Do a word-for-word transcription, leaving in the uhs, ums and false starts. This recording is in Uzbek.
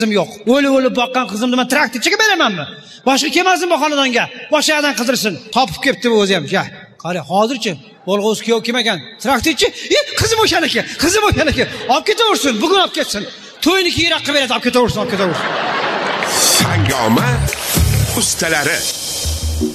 qizim yo'q. O'lib-o'lib boqqan qizimni men traktorchiga beramanmi? Boshqa kelmasin bu xonadonga. Boshqadan qidirsin. Topib kelibdi bu o'zi ham. Ya, qara, hozirchi bo'lg'oz kuyov kim ekan? Traktorchi, "E, qizim o'shaniki, qizim o'shaniki. Olib ketaversin, bugun olib ketsin. To'yni keyinroq qilib beradi, olib ketaversin, olib ketaversin." Hangoma ustalari